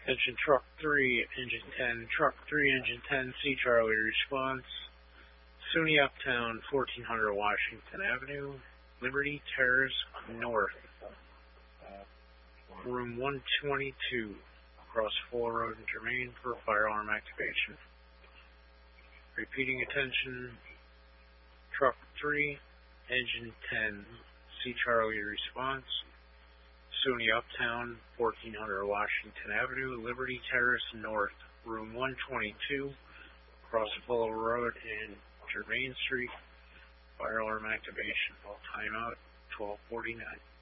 Engine Truck 3, Engine 10, Truck 3, Engine 10, C Charlie response. SUNY Uptown, 1400 Washington Avenue, Liberty Terrace North, room 122, across Fuller Road in Germain for fire alarm activation. Repeating attention, Truck 3, Engine 10, C Charlie response. SUNY Uptown, 1400 Washington Avenue, Liberty Terrace North, room 122, across Fuller Road and Germain Street. Fire alarm activation. Timeout 12:49.